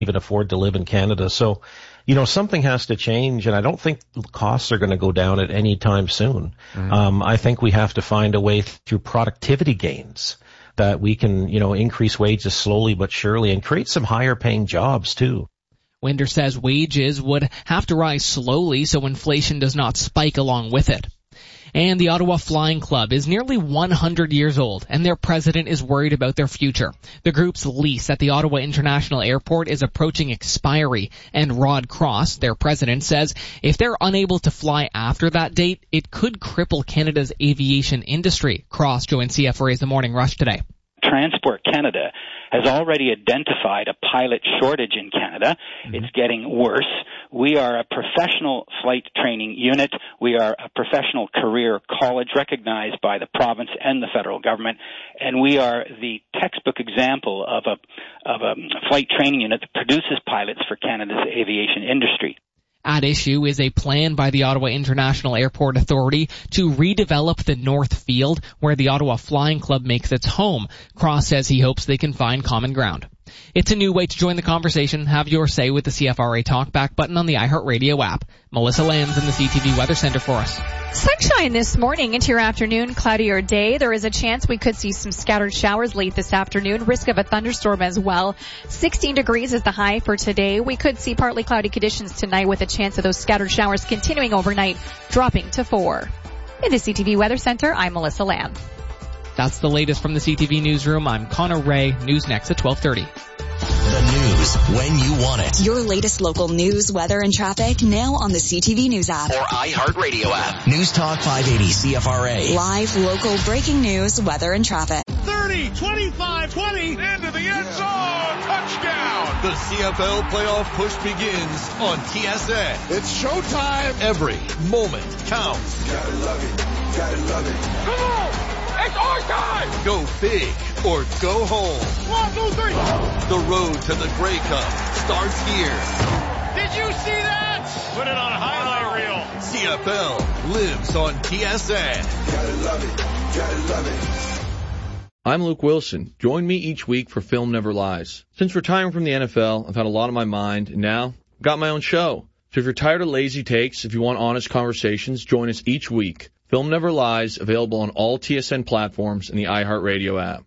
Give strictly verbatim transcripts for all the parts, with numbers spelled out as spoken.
even afford to live in Canada. So, you know, something has to change, and I don't think costs are going to go down at any time soon. Mm-hmm. Um, I think we have to find a way through productivity gains that we can, you know, increase wages slowly but surely and create some higher paying jobs too. Winder says wages would have to rise slowly so inflation does not spike along with it. And the Ottawa Flying Club is nearly one hundred years old, and their president is worried about their future. The group's lease at the Ottawa International Airport is approaching expiry, and Rod Cross, their president, says if they're unable to fly after that date, it could cripple Canada's aviation industry. Cross joined C F R A's The Morning Rush today. Transport Canada has already identified a pilot shortage in Canada. Mm-hmm. It's getting worse. We are a professional flight training unit. We are a professional career college recognized by the province and the federal government, and we are the textbook example of a of a flight training unit that produces pilots for Canada's aviation industry. At issue is a plan by the Ottawa International Airport Authority to redevelop the North Field where the Ottawa Flying Club makes its home. Cross says he hopes they can find common ground. It's a new way to join the conversation. Have your say with the C F R A Talkback button on the iHeartRadio app. Melissa Lambs in the C T V Weather Center for us. Sunshine this morning into your afternoon, cloudier day. There is a chance we could see some scattered showers late this afternoon. Risk of a thunderstorm as well. sixteen degrees is the high for today. We could see partly cloudy conditions tonight with a chance of those scattered showers continuing overnight, dropping to four. In the C T V Weather Center, I'm Melissa Lamb. That's the latest from the C T V Newsroom. I'm Connor Ray. News next at twelve thirty. The news when you want it. Your latest local news, weather, and traffic now on the C T V News app. Or iHeartRadio app. News Talk five eighty C F R A. Live, local, breaking news, weather, and traffic. thirty, twenty-five, twenty, into the end zone, touchdown. The C F L playoff push begins on T S N. It's showtime. Every moment counts. Gotta love it, gotta love it. Come on, it's our time. Go big or go home. One, two, three. The road to the Grey Cup starts here. Did you see that? Put it on a highlight reel. C F L lives on T S N. Gotta love it, gotta love it. I'm Luke Wilson. Join me each week for Film Never Lies. Since retiring from the N F L, I've had a lot on my mind, and now I've got my own show. So if you're tired of lazy takes, if you want honest conversations, join us each week. Film Never Lies, available on all T S N platforms and the iHeartRadio app.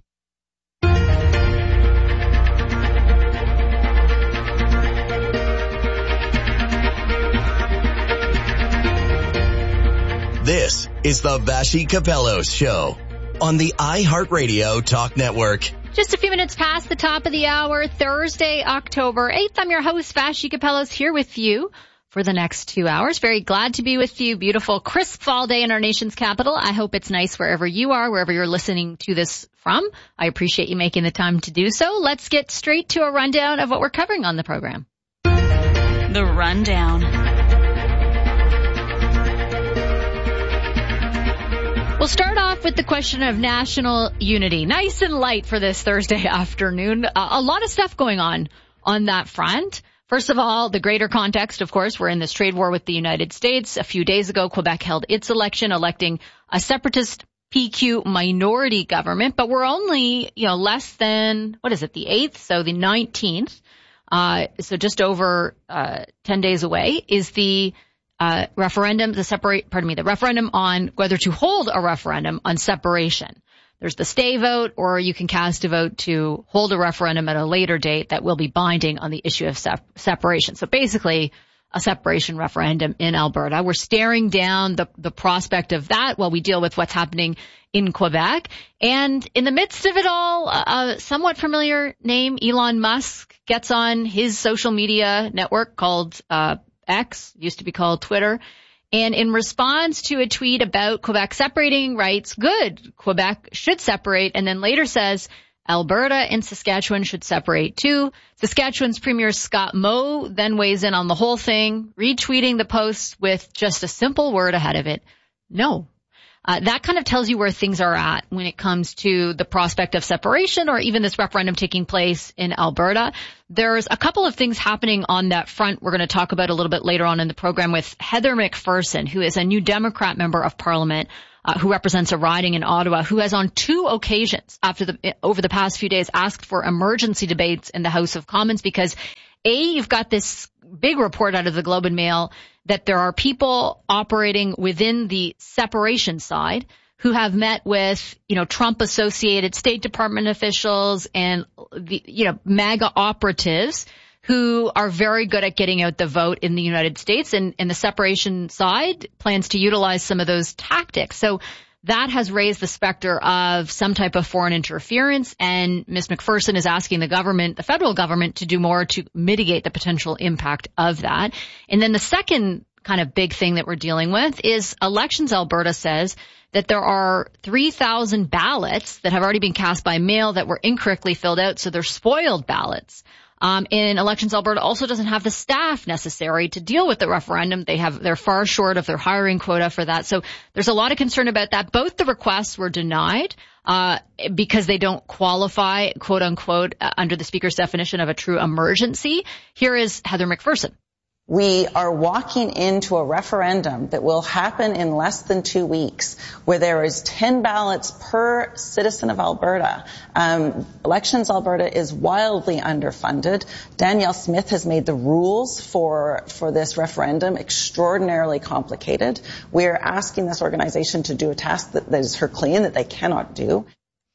This is the Vassy Capellos Show on the iHeartRadio Talk Network. Just a few minutes past the top of the hour, Thursday, October eighth. I'm your host, Vassy Capellos, here with you for the next two hours. Very glad to be with you. Beautiful, crisp fall day in our nation's capital. I hope it's nice wherever you are, wherever you're listening to this from. I appreciate you making the time to do so. Let's get straight to a rundown of what we're covering on the program. The Rundown. We'll start off with the question of national unity. Nice and light for this Thursday afternoon. Uh, a lot of stuff going on on that front. First of all, the greater context, of course, we're in this trade war with the United States. A few days ago, Quebec held its election, electing a separatist P Q minority government, but we're only, you know, less than, what is it, the eighth, so the nineteenth, uh, so just over uh ten days away, is the uh referendum, the separate, pardon me, the referendum on whether to hold a referendum on separation. There's the stay vote, or you can cast a vote to hold a referendum at a later date that will be binding on the issue of sep- separation. So basically, a separation referendum in Alberta. We're staring down the, the prospect of that while we deal with what's happening in Quebec. And in the midst of it all, a somewhat familiar name, Elon Musk, gets on his social media network called uh X, used to be called Twitter. And in response to a tweet about Quebec separating, writes, good, Quebec should separate, and then later says Alberta and Saskatchewan should separate too. Saskatchewan's Premier Scott Moe then weighs in on the whole thing, retweeting the post with just a simple word ahead of it, no. Uh, that kind of tells you where things are at when it comes to the prospect of separation or even this referendum taking place in Alberta. There's a couple of things happening on that front we're going to talk about a little bit later on in the program with Heather McPherson, who is a New Democrat member of Parliament, uh, who represents a riding in Ottawa, who has on two occasions after the, over the past few days asked for emergency debates in the House of Commons because A, you've got this big report out of the Globe and Mail that there are people operating within the separation side who have met with, you know, Trump-associated State Department officials and, the, you know, MAGA operatives who are very good at getting out the vote in the United States. And, and the separation side plans to utilize some of those tactics. So that has raised the specter of some type of foreign interference, and Miz McPherson is asking the government, the federal government, to do more to mitigate the potential impact of that. And then the second kind of big thing that we're dealing with is Elections Alberta says that there are three thousand ballots that have already been cast by mail that were incorrectly filled out, so they're spoiled ballots. Um, and Elections Alberta also doesn't have the staff necessary to deal with the referendum. They have, they're far short of their hiring quota for that. So there's a lot of concern about that. Both the requests were denied, uh, because they don't qualify, quote unquote, uh, under the speaker's definition of a true emergency. Here is Heather McPherson. We are walking into a referendum that will happen in less than two weeks, where there is ten ballots per citizen of Alberta. Um, Elections Alberta is wildly underfunded. Danielle Smith has made the rules for for this referendum extraordinarily complicated. We are asking this organization to do a task that, that is Herculean, that they cannot do.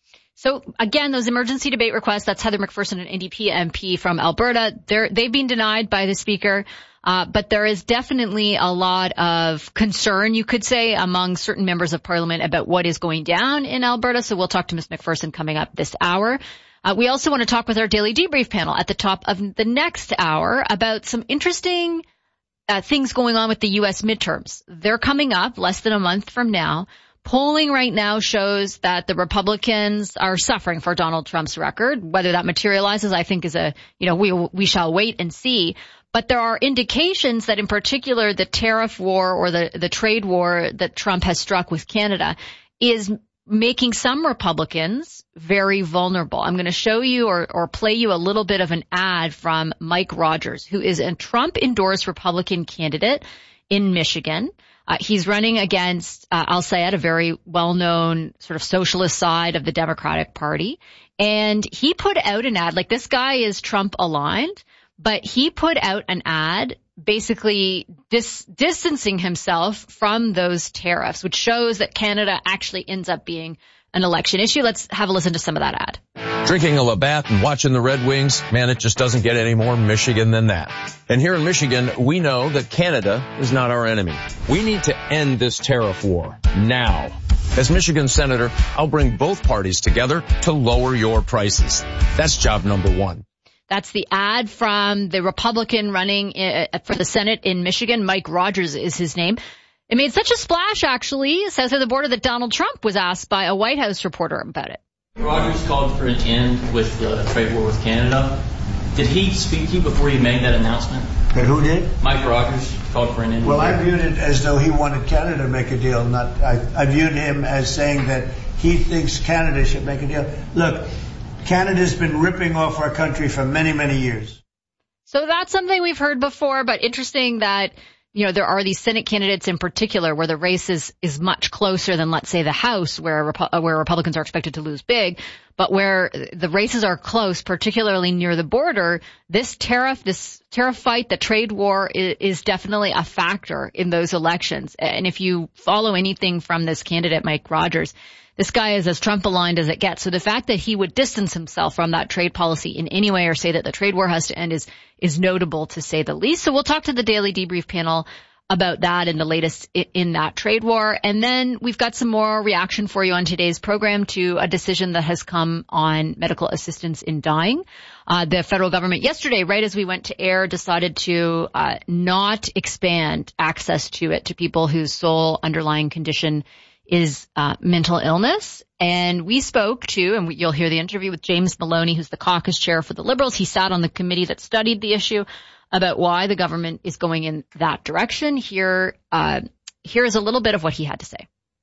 So again, those emergency debate requests, that's Heather McPherson, an N D P M P from Alberta. They're, they've been denied by the speaker. Uh, but there is definitely a lot of concern, you could say, among certain members of Parliament about what is going down in Alberta. So we'll talk to Miz McPherson coming up this hour. Uh, we also want to talk with our daily debrief panel at the top of the next hour about some interesting uh, things going on with the U S midterms. They're coming up less than a month from now. Polling right now shows that the Republicans are suffering for Donald Trump's record. Whether that materializes, I think, is a, you know, we we shall wait and see. But there are indications that in particular the tariff war or the, the trade war that Trump has struck with Canada is making some Republicans very vulnerable. I'm going to show you or, or play you a little bit of an ad from Mike Rogers, who is a Trump-endorsed Republican candidate in Michigan. Uh, he's running against uh, Al-Sayed, a very well-known sort of socialist side of the Democratic Party. And he put out an ad, like this guy is Trump-aligned, but he put out an ad basically dis- distancing himself from those tariffs, which shows that Canada actually ends up being an election issue. Let's have a listen to some of that ad. Drinking a Labatt and watching the Red Wings, man, it just doesn't get any more Michigan than that. And here in Michigan, we know that Canada is not our enemy. We need to end this tariff war now. As Michigan Senator, I'll bring both parties together to lower your prices. That's job number one. That's the ad from the Republican running for the Senate in Michigan. Mike Rogers is his name. It made such a splash, actually, says at the border, that Donald Trump was asked by a White House reporter about it. Rogers called for an end with the trade war with Canada. Did he speak to you before he made that announcement? That who did? Mike Rogers called for an end. Well, I viewed it as though he wanted Canada to make a deal. Not I, I viewed him as saying that he thinks Canada should make a deal. Look, Canada's been ripping off our country for many, many years. So that's something we've heard before, but interesting that, you know, there are these Senate candidates in particular where the race is, is much closer than, let's say, the House, where where Republicans are expected to lose big, but where the races are close, particularly near the border. This tariff, this tariff fight, the trade war is, is definitely a factor in those elections. And if you follow anything from this candidate, Mike Rogers, this guy is as Trump-aligned as it gets. So the fact that he would distance himself from that trade policy in any way or say that the trade war has to end is is notable, to say the least. So we'll talk to the Daily Debrief panel about that and the latest in that trade war. And then we've got some more reaction for you on today's program to a decision that has come on medical assistance in dying. Uh, the federal government yesterday, right as we went to air, decided to uh, not expand access to it to people whose sole underlying condition is uh, mental illness. And we spoke to, and we, you'll hear the interview with James Maloney, who's the caucus chair for the Liberals. He sat on the committee that studied the issue about why the government is going in that direction. Here, uh, here is a little bit of what he had to say.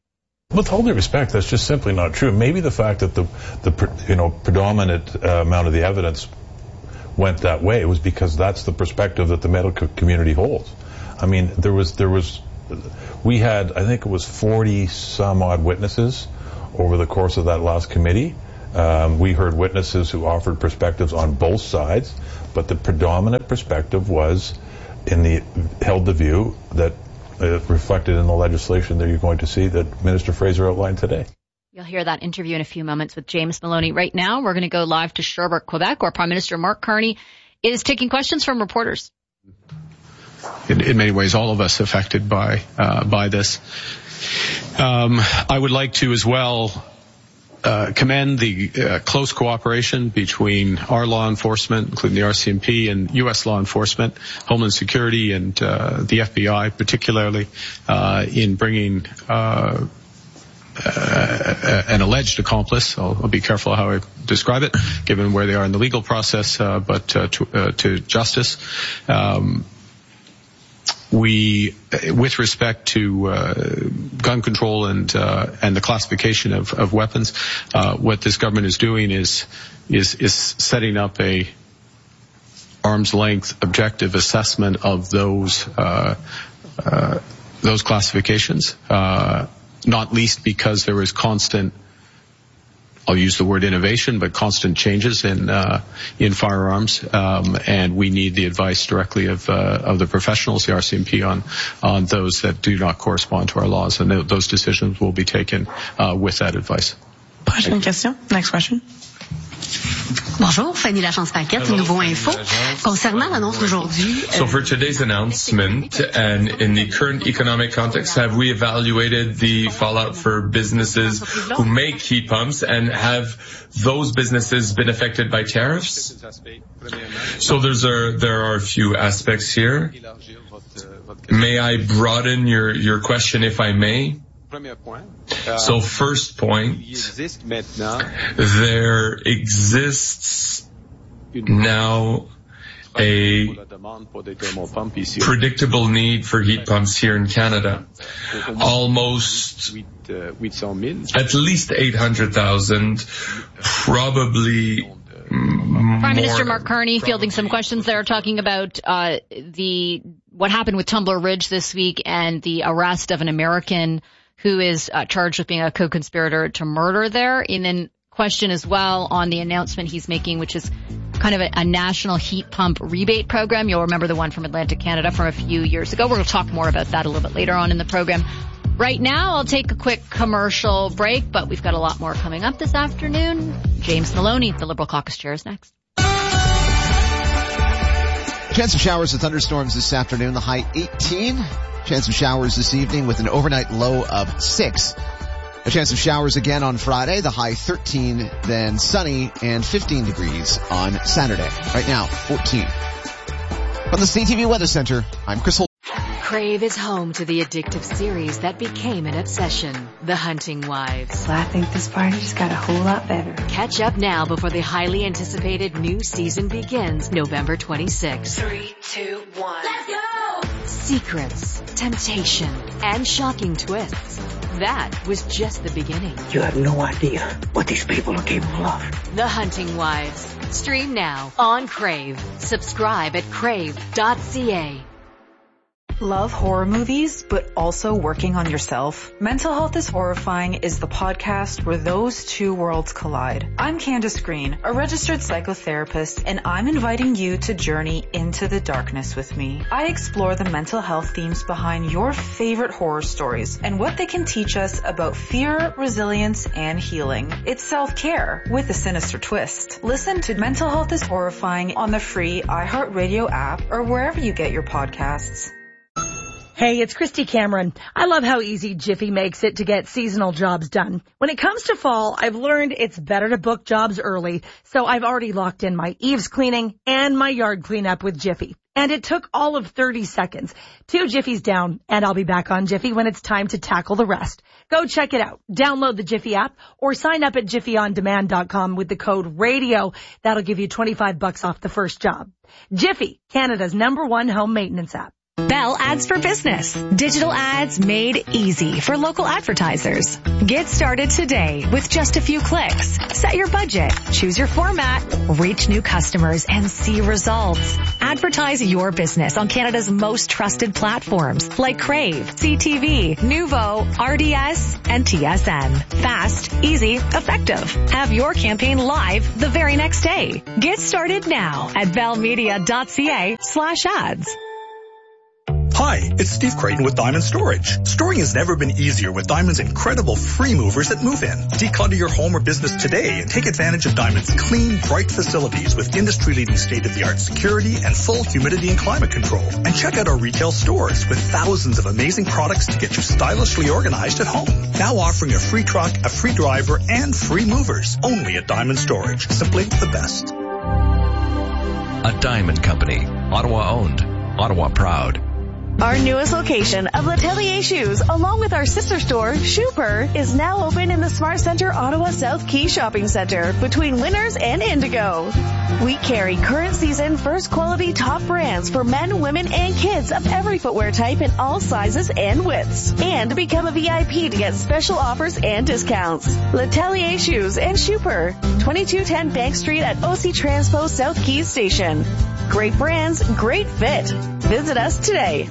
With all due respect, that's just simply not true. Maybe the fact that the, the you know, predominant uh, amount of the evidence went that way was because that's the perspective that the medical community holds. I mean, there was, there was, we had, I think it was forty some odd witnesses over the course of that last committee. Um, we heard witnesses who offered perspectives on both sides, but the predominant perspective was in the, held the view that uh, reflected in the legislation that you're going to see that Minister Fraser outlined today. You'll hear that interview in a few moments with James Maloney. Right now, we're going to go live to Sherbrooke, Quebec, where Prime Minister Mark Carney is taking questions from reporters. In, in many ways, all of us affected by uh, by this. Um, I would like to as well uh, commend the uh, close cooperation between our law enforcement, including the R C M P, and U S law enforcement, Homeland Security, and uh, the F B I, particularly uh, in bringing uh, uh, an alleged accomplice. I'll, I'll be careful how I describe it, given where they are in the legal process, uh, but uh, to, uh, to justice. Um, We, with respect to uh, gun control and uh, and the classification of, of weapons, uh, what this government is doing is is is setting up a arm's length objective assessment of those uh, uh, those classifications. Uh, not least because there is constant, I'll use the word innovation, but constant changes in uh, in firearms, um, and we need the advice directly of uh, of the professionals, the R C M P, on on those that do not correspond to our laws, and th- those decisions will be taken uh, with that advice. Prochaine question. Next question. Bonjour, Fanny Lachance-Paquette, Nouveau Info. Concernant l'annonce d'aujourd'hui. So for today's announcement and in the current economic context, have we evaluated the fallout for businesses who make heat pumps, and have those businesses been affected by tariffs? So there's a, there are a few aspects here. May I broaden your, your question if I may? So first point, there exists now a predictable need for heat pumps here in Canada. Almost at least eight hundred thousand, probably Prime Minister Mark Carney fielding some questions there, talking about uh, the what happened with Tumbler Ridge this week and the arrest of an American who is uh, charged with being a co-conspirator to murder there. And then question as well on the announcement he's making, which is kind of a, a national heat pump rebate program. You'll remember the one from Atlantic Canada from a few years ago. We're going to talk more about that a little bit later on in the program. Right now, I'll take a quick commercial break, but we've got a lot more coming up this afternoon. James Maloney, the Liberal Caucus Chair, is next. Chance of showers and thunderstorms this afternoon, the high eighteen. Chance of showers this evening with an overnight low of six. A chance of showers again on Friday, the high thirteen, then sunny and fifteen degrees on Saturday. Right now, fourteen. From the C T V Weather Center, I'm Chris Holt. Crave is home to the addictive series that became an obsession, The Hunting Wives. Well, I think this party just got a whole lot better. Catch up now before the highly anticipated new season begins November twenty-sixth. Three, two, one. Let's go! Secrets, temptation, and shocking twists. That was just the beginning. You have no idea what these people are capable of. The Hunting Wives. Stream now on Crave. Subscribe at crave dot c a. Love horror movies, but also working on yourself? Mental Health is Horrifying is the podcast where those two worlds collide. I'm Candace Green, a registered psychotherapist, and I'm inviting you to journey into the darkness with me. I explore the mental health themes behind your favorite horror stories and what they can teach us about fear, resilience, and healing. It's self-care with a sinister twist. Listen to Mental Health is Horrifying on the free iHeartRadio app or wherever you get your podcasts. Hey, it's Christy Cameron. I love how easy Jiffy makes it to get seasonal jobs done. When it comes to fall, I've learned it's better to book jobs early, so I've already locked in my eaves cleaning and my yard cleanup with Jiffy. And it took all of thirty seconds. Two Jiffies down, and I'll be back on Jiffy when it's time to tackle the rest. Go check it out. Download the Jiffy app or sign up at jiffy on demand dot com with the code RADIO. That'll give you twenty-five bucks off the first job. Jiffy, Canada's number one home maintenance app. Bell Ads for Business. Digital ads made easy for local advertisers. Get started today with just a few clicks. Set your budget, choose your format, reach new customers, and see results. Advertise your business on Canada's most trusted platforms like Crave, C T V, Nuvo, R D S, and T S N. Fast, easy, effective. Have your campaign live the very next day. Get started now at bellmedia.ca slash ads. Hi, it's Steve Creighton with Diamond Storage. Storing has never been easier with Diamond's incredible free movers that move in. Declutter your home or business today and take advantage of Diamond's clean, bright facilities with industry-leading state-of-the-art security and full humidity and climate control. And check out our retail stores with thousands of amazing products to get you stylishly organized at home. Now offering a free truck, a free driver, and free movers. Only at Diamond Storage. Simply the best. A Diamond Company. Ottawa owned. Ottawa proud. Our newest location of L'Atelier Shoes, along with our sister store, Shooper, is now open in the Smart Center Ottawa South Quay Shopping Center between Winners and Indigo. We carry current season first quality top brands for men, women, and kids of every footwear type in all sizes and widths. And become a V I P to get special offers and discounts. L'Atelier Shoes and Shooper, twenty-two ten Bank Street at O C Transpo South Quay Station. Great brands, great fit. Visit us today.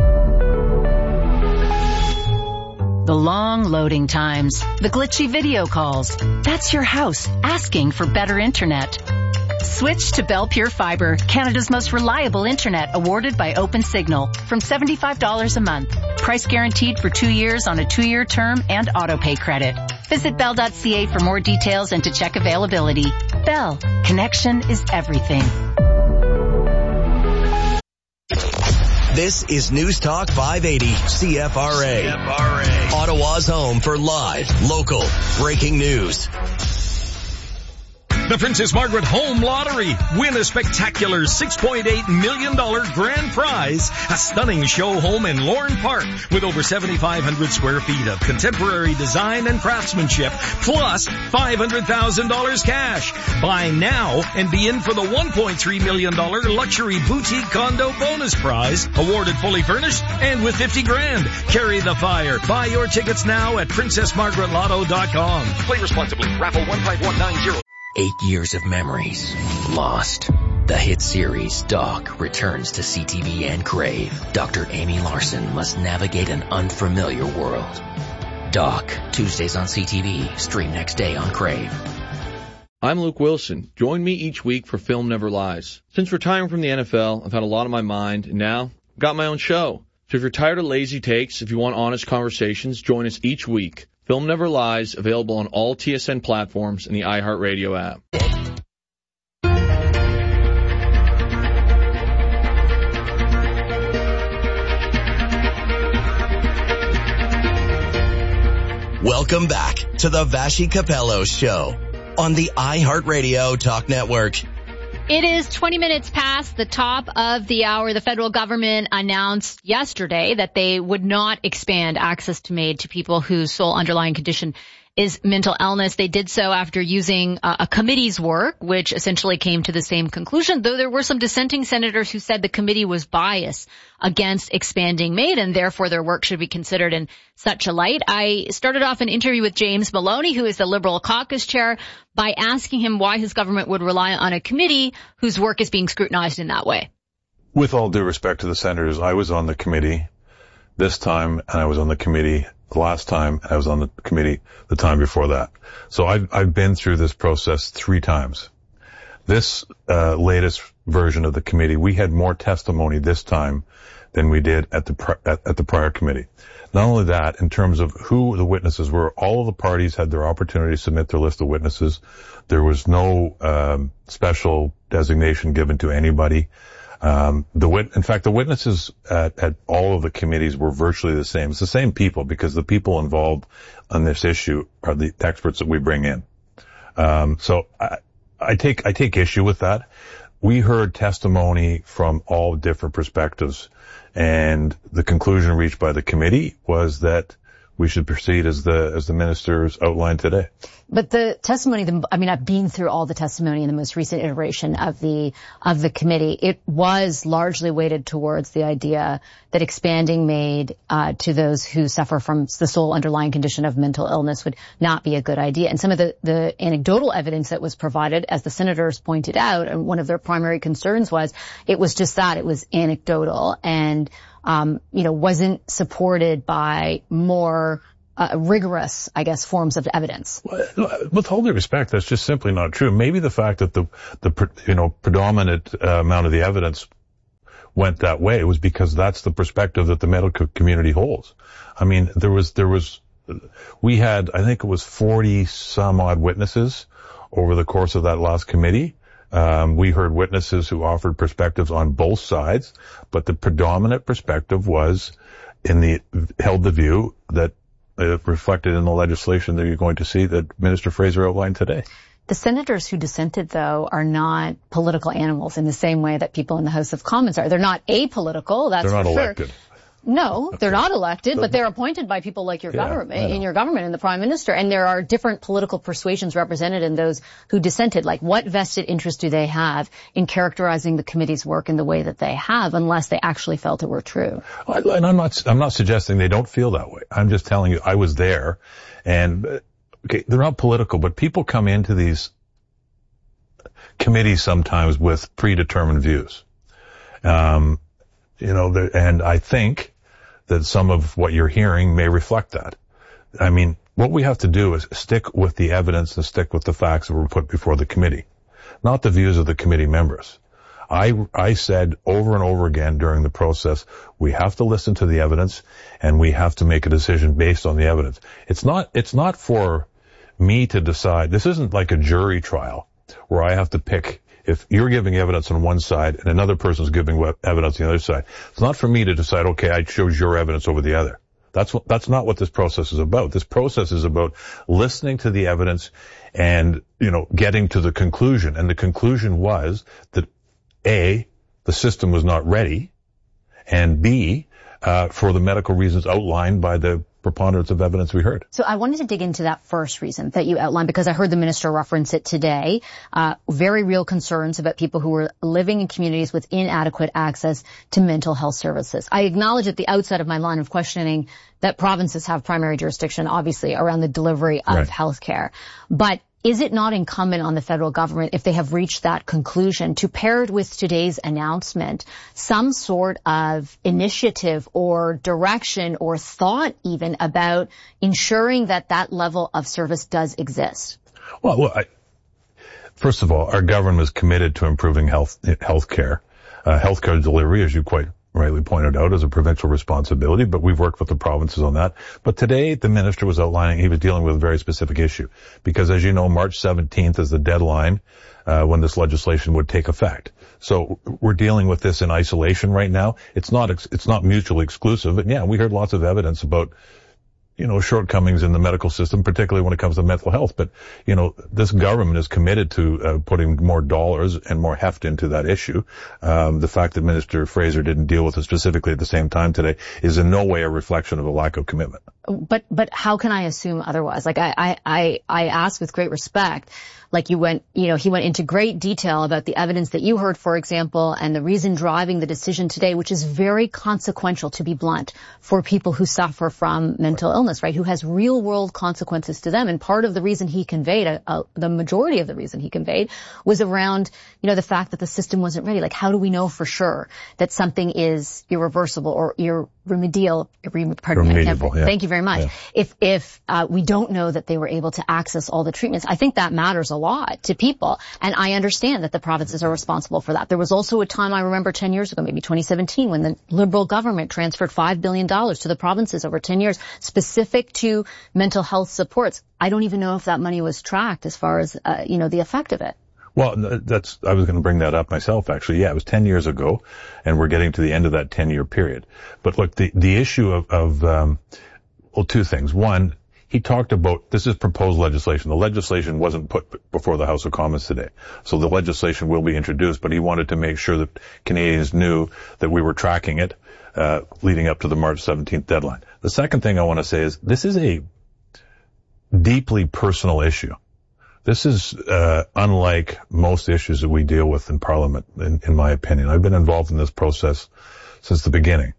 The long loading times, the glitchy video calls. That's your house asking for better internet. Switch to Bell Pure Fiber, Canada's most reliable internet, awarded by OpenSignal, from seventy-five dollars a month. Price guaranteed for two years on a two-year term and auto-pay credit. Visit bell dot c a for more details and to check availability. Bell, connection is everything. This is News Talk five eighty C F R A. C F R A. Ottawa's home for live, local, breaking news. The Princess Margaret Home Lottery. Win a spectacular six point eight million dollars grand prize. A stunning show home in Lorne Park with over seventy-five hundred square feet of contemporary design and craftsmanship, plus five hundred thousand dollars cash. Buy now and be in for the one point three million dollars luxury boutique condo bonus prize, awarded fully furnished and with fifty grand. Carry the fire. Buy your tickets now at princess margaret lotto dot com. Play responsibly. Raffle one five one nine zero. Eight years of memories lost. The hit series Doc returns to C T V and Crave. Doctor Amy Larson must navigate an unfamiliar world. Doc, Tuesdays on C T V, stream next day on Crave. I'm Luke Wilson. Join me each week for Film Never Lies. Since retiring from the N F L, I've had a lot on my mind, and now I've got my own show. So if you're tired of lazy takes, if you want honest conversations, join us each week. Film Never Lies, available on all T S N platforms and the iHeartRadio app. Welcome back to the Vashi Capello Show on the iHeartRadio Talk Network. It is twenty minutes past the top of the hour. The federal government announced yesterday that they would not expand access to MAID to people whose sole underlying condition is mental illness. They did so after using uh, a committee's work, which essentially came to the same conclusion, though there were some dissenting senators who said the committee was biased against expanding MAID, and therefore their work should be considered in such a light. I started off an interview with James Maloney, who is the Liberal caucus chair, by asking him why his government would rely on a committee whose work is being scrutinized in that way. With all due respect to the senators, I was on the committee this time, and I was on the committee the last time, and I was on the committee the time before that. So I've, I've been through this process three times. This uh, latest version of the committee, we had more testimony this time than we did at the at, at the prior committee. Not only that, in terms of who the witnesses were, all of the parties had their opportunity to submit their list of witnesses. There was no um, special designation given to anybody. Um, the wit- in fact, the witnesses at, at all of the committees were virtually the same. It's the same people, because the people involved on this issue are the experts that we bring in. Um, so I, I take I take issue with that. We heard testimony from all different perspectives, and the conclusion reached by the committee was that we should proceed as the as the ministers outlined today. But the testimony, the, I mean, I've been through all the testimony in the most recent iteration of the of the committee. It was largely weighted towards the idea that expanding MAID uh, to those who suffer from the sole underlying condition of mental illness would not be a good idea. And some of the, the anecdotal evidence that was provided, as the senators pointed out, and one of their primary concerns was it was just that, it was anecdotal and, um, you know, wasn't supported by more Uh, rigorous, I guess, forms of evidence. With all due respect, that's just simply not true. Maybe the fact that the, the you know, predominant uh, amount of the evidence went that way was because that's the perspective that the medical community holds. I mean, there was, there was, we had, I think it was forty some odd witnesses over the course of that last committee. Um, we heard witnesses who offered perspectives on both sides, but the predominant perspective was in the, held the view that Uh, reflected in the legislation that you're going to see that Minister Fraser outlined today. The senators who dissented, though, are not political animals in the same way that people in the House of Commons are. They're not apolitical, that's They're not for elected. Sure. No, okay. They're not elected, but they're appointed by people like your yeah, government, in your government and the Prime Minister. And there are different political persuasions represented in those who dissented. Like, what vested interest do they have in characterizing the committee's work in the way that they have, unless they actually felt it were true? And I'm not, I'm not suggesting they don't feel that way. I'm just telling you, I was there, and okay, they're not political, but people come into these committees sometimes with predetermined views. Um, You know, the, and I think that some of what you're hearing may reflect that. I mean, what we have to do is stick with the evidence and stick with the facts that were put before the committee, not the views of the committee members. I, I said over and over again during the process, we have to listen to the evidence and we have to make a decision based on the evidence. It's not, it's not for me to decide. This isn't like a jury trial where I have to pick. If you're giving evidence on one side and another person's giving evidence on the other side, it's not for me to decide, okay, I chose your evidence over the other. That's what, that's not what this process is about. This process is about listening to the evidence and, you know, getting to the conclusion. And the conclusion was that A, the system was not ready, and B, uh, for the medical reasons outlined by the preponderance of evidence we heard. So I wanted to dig into that first reason that you outlined, because I heard the minister reference it today. Uh, very real concerns about people who are living in communities with inadequate access to mental health services. I acknowledge at the outset of my line of questioning that provinces have primary jurisdiction, obviously, around the delivery of right. health care. But is it not incumbent on the federal government, if they have reached that conclusion, to pair it with today's announcement some sort of initiative or direction or thought even about ensuring that that level of service does exist? Well, well I, first of all, our government is committed to improving health health care. Uh, health care delivery, as you quite rightly pointed out, is a provincial responsibility, but we've worked with the provinces on that. But today, the minister was outlining, he was dealing with a very specific issue. Because as you know, March seventeenth is the deadline uh, when this legislation would take effect. So we're dealing with this in isolation right now. It's not, it's not mutually exclusive. And yeah, we heard lots of evidence about, you know, shortcomings in the medical system, particularly when it comes to mental health. But, you know, this government is committed to uh, putting more dollars and more heft into that issue. Um, the fact that Minister Fraser didn't deal with it specifically at the same time today is in no way a reflection of a lack of commitment. But, but how can I assume otherwise? Like, I, I, I ask with great respect, like you went, you know, he went into great detail about the evidence that you heard, for example, and the reason driving the decision today, which is very consequential, to be blunt, for people who suffer from mental illness, right? Who has real world consequences to them. And part of the reason he conveyed, a, a, the majority of the reason he conveyed was around, you know, the fact that the system wasn't ready. Like, how do we know for sure that something is irreversible or irremedial? Pardon me, I can't, yeah. Thank you very much. Yeah. If, if, uh, we don't know that they were able to access all the treatments, I think that matters a lot to people. And I understand that the provinces are responsible for that. There was also a time, I remember ten years ago, maybe twenty seventeen, when the Liberal government transferred five billion dollars to the provinces over ten years, specific to mental health supports. I don't even know if that money was tracked as far as, uh, you know, the effect of it. Well, that's, I was going to bring that up myself, actually. Yeah, it was ten years ago, and we're getting to the end of that ten-year period. But look, the, the issue of, of, um, well, two things. One, he talked about, this is proposed legislation. The legislation wasn't put before the House of Commons today. So the legislation will be introduced, but he wanted to make sure that Canadians knew that we were tracking it. uh, leading up to the March seventeenth deadline. The second thing I want to say is this is a deeply personal issue. This is uh, unlike most issues that we deal with in Parliament, in, in my opinion. I've been involved in this process since the beginning.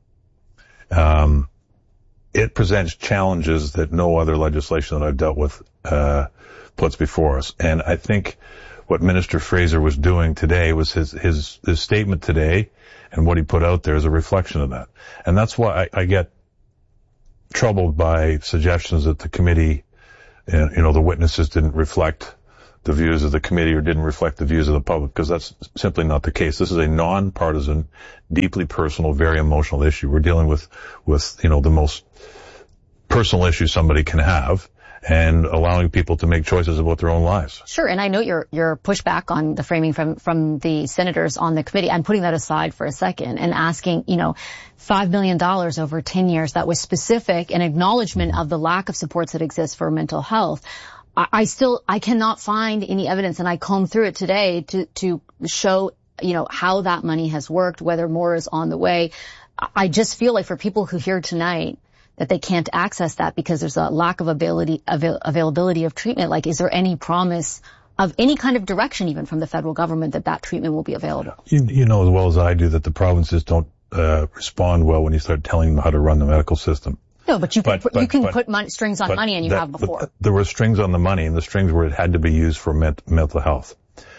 Um, it presents challenges that no other legislation that I've dealt with uh, puts before us. And I think what Minister Fraser was doing today was his, his, his statement today and what he put out there is a reflection of that. And that's why I, I get troubled by suggestions that the committee, you know, the witnesses didn't reflect the views of the committee or didn't reflect the views of the public, because that's simply not the case. This is a non-partisan, deeply personal, very emotional issue. We're dealing with, with, you know, the most personal issue somebody can have, and allowing people to make choices about their own lives. Sure, and I know your your pushback on the framing from from the senators on the committee. I'm putting that aside for a second and asking, you know, five million dollars over ten years, that was specific, an acknowledgement of the lack of supports that exist for mental health. I, I still, I cannot find any evidence, and I combed through it today to to show, you know, how that money has worked, whether more is on the way. I just feel like for people who hear tonight that they can't access that because there's a lack of ability, avail, availability of treatment. Like, is there any promise of any kind of direction, even from the federal government, that that treatment will be available? You, you know as well as I do that the provinces don't uh, respond well when you start telling them how to run the medical system. No, but you can but, put, but, you can but, put mon- strings on but money, and you that, have before. There were strings on the money, and the strings were it had to be used for ment- mental health.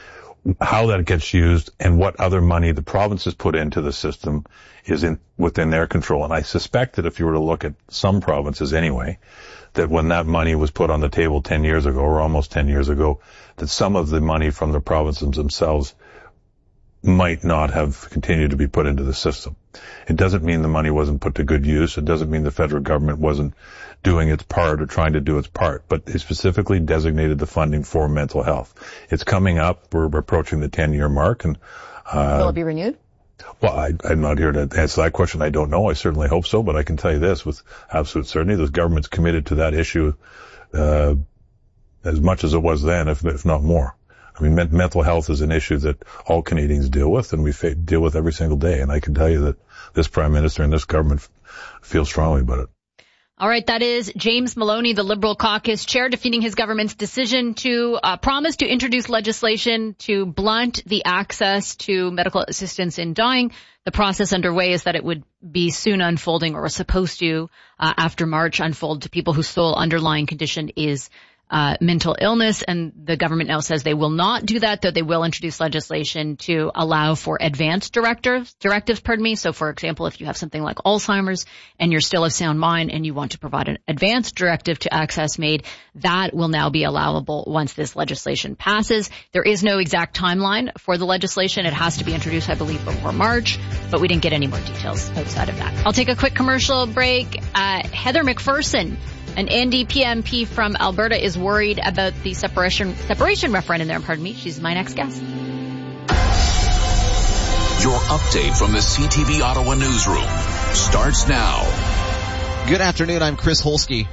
How that gets used and what other money the provinces put into the system is in within their control. And I suspect that if you were to look at some provinces anyway, that when that money was put on the table ten years ago, or almost ten years ago, that some of the money from the provinces themselves might not have continued to be put into the system. It doesn't mean the money wasn't put to good use. It doesn't mean the federal government wasn't doing its part or trying to do its part, but it specifically designated the funding for mental health. It's coming up. We're approaching the ten-year mark. and uh, Will it be renewed? Well, I, I'm not here to answer that question. I don't know. I certainly hope so, but I can tell you this with absolute certainty. The government's committed to that issue uh, as much as it was then, if, if not more. I mean, men- mental health is an issue that all Canadians deal with, and we fa- deal with every single day. And I can tell you that this Prime Minister and this government f- feel strongly about it. All right, that is James Maloney, the Liberal caucus chair, defending his government's decision to uh, promise to introduce legislation to blunt the access to medical assistance in dying. The process underway is that it would be soon unfolding, or supposed to, uh, after March, unfold to people whose sole underlying condition is Uh, mental illness, and the government now says they will not do that, though they will introduce legislation to allow for advanced directives, directives, pardon me. So, for example, if you have something like Alzheimer's and you're still of sound mind and you want to provide an advanced directive to access MAID, that will now be allowable once this legislation passes. There is no exact timeline for the legislation. It has to be introduced, I believe, before March, but we didn't get any more details outside of that. I'll take a quick commercial break. Uh, Heather McPherson, an N D P M P from Alberta, is worried about the separation separation referendum there. Pardon me. She's my next guest. Your update from the C T V Ottawa newsroom starts now. Good afternoon. I'm Chris Holsky.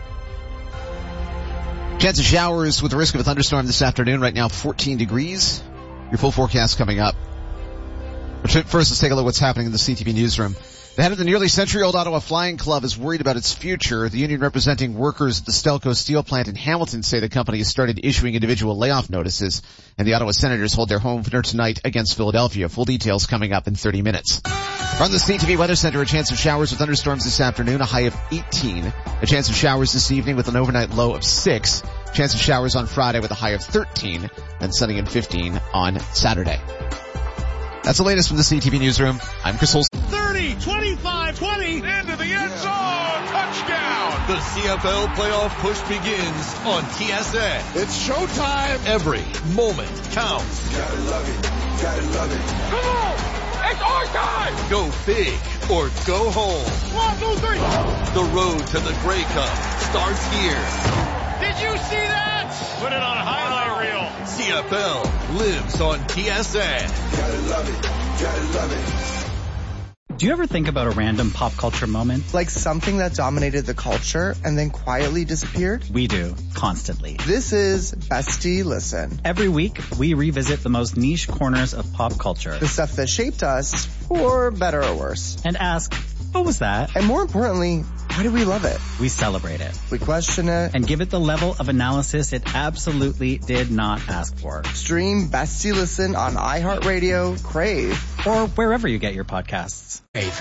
Chance of showers with the risk of a thunderstorm this afternoon. Right now, fourteen degrees. Your full forecast coming up. First, let's take a look at what's happening in the C T V newsroom. The head of the nearly century-old Ottawa Flying Club is worried about its future. The union representing workers at the Stelco steel plant in Hamilton say the company has started issuing individual layoff notices, and the Ottawa Senators hold their home opener tonight against Philadelphia. Full details coming up in thirty minutes. From the C T V Weather Center, a chance of showers with thunderstorms this afternoon, a high of eighteen. A chance of showers this evening with an overnight low of six. Chance of showers on Friday with a high of thirteen, and sunny and fifteen on Saturday. That's the latest from the C T V newsroom. I'm Chris Holston. thirty, twenty-five, twenty, into the end zone, touchdown! The C F L playoff push begins on T S N. It's showtime. Every moment counts. Gotta love it, gotta love it. Come on, it's our time! Go big or go home. One, two, three. The road to the Grey Cup starts here. Did you see that? Put it on a highlight reel. C F L lives on T S N. Gotta love it, gotta love it. Do you ever think about a random pop culture moment? Like something that dominated the culture and then quietly disappeared? We do, constantly. This is Bestie Listen. Every week, we revisit the most niche corners of pop culture. The stuff that shaped us, for better or worse. And ask, What was that? And more importantly, why do we love it? We celebrate it. We question it. And give it the level of analysis it absolutely did not ask for. Stream Best You Listen on iHeartRadio, Crave, or wherever you get your podcasts.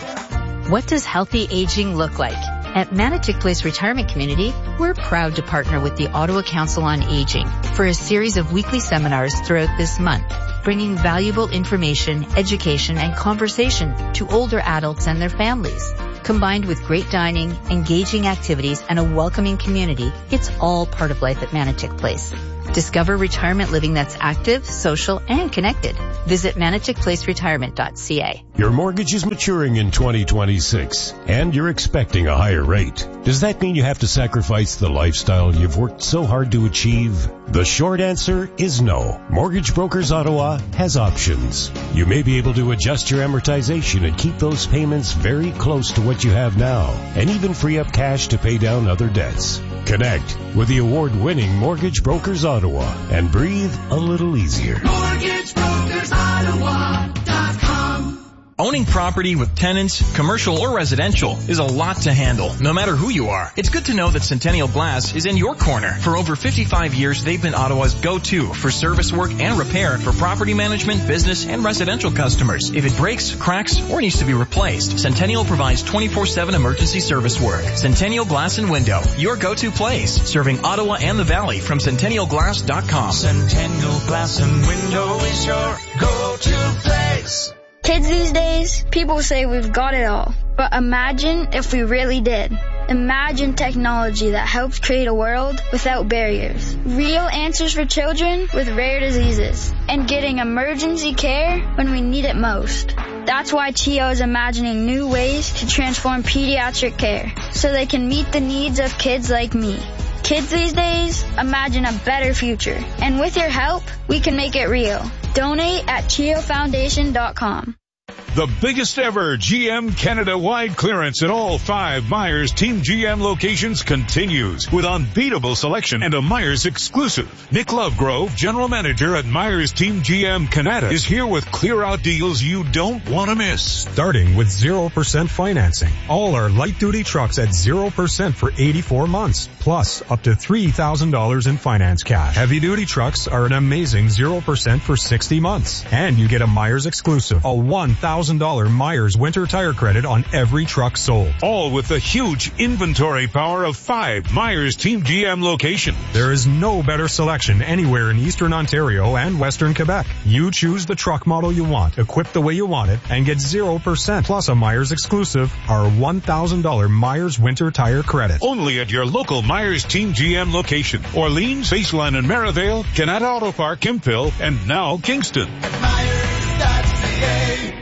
What does healthy aging look like? At Manitic Place Retirement Community, we're proud to partner with the Ottawa Council on Aging for a series of weekly seminars throughout this month, bringing valuable information, education, and conversation to older adults and their families. Combined with great dining, engaging activities, and a welcoming community, it's all part of life at Manitic Place. Discover retirement living that's active, social, and connected. Visit manitic place retirement dot c a. Your mortgage is maturing in twenty twenty-six, and you're expecting a higher rate. Does that mean you have to sacrifice the lifestyle you've worked so hard to achieve? The short answer is no. Mortgage Brokers Ottawa has options. You may be able to adjust your amortization and keep those payments very close to what you have now, and even free up cash to pay down other debts. Connect with the award-winning Mortgage Brokers Ottawa and breathe a little easier. mortgage brokers ottawa dot com. Owning property with tenants, commercial or residential, is a lot to handle, no matter who you are. It's good to know that Centennial Glass is in your corner. For over fifty-five years, they've been Ottawa's go-to for service work and repair for property management, business, and residential customers. If it breaks, cracks, or needs to be replaced, Centennial provides twenty-four seven emergency service work. Centennial Glass and Window, your go-to place, serving Ottawa and the Valley from centennial glass dot com. Centennial Glass and Window is your go-to place. Kids these days, people say we've got it all. But imagine if we really did. Imagine technology that helps create a world without barriers. Real answers for children with rare diseases. And getting emergency care when we need it most. That's why C H I O is imagining new ways to transform pediatric care so they can meet the needs of kids like me. Kids these days, imagine a better future. And with your help, we can make it real. Donate at C H I O foundation dot com. The biggest ever G M Canada-wide clearance at all five Myers Team G M locations continues with unbeatable selection and a Myers exclusive. Nick Lovegrove, General Manager at Myers Team G M Canada, is here with clear-out deals you don't want to miss. Starting with zero percent financing. All our light-duty trucks at zero percent for eighty-four months, plus up to three thousand dollars in finance cash. Heavy-duty trucks are an amazing zero percent for sixty months. And you get a Myers exclusive, a one thousand dollars Myers winter tire credit on every truck sold. All with the huge inventory power of five Myers Team G M locations. There is no better selection anywhere in Eastern Ontario and Western Quebec. You choose the truck model you want, equip the way you want it, and get zero percent plus a Myers exclusive, our one thousand dollars Myers winter tire credit. Only at your local Myers Team G M location. Orleans, Baseline and Merivale, Canada Auto Park, Kemptville, and now Kingston. Myers dot C A.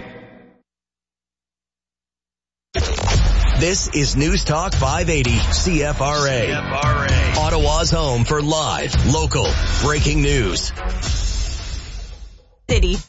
This is News Talk five eighty C F R A. C F R A. Ottawa's home for live, local, breaking news. City.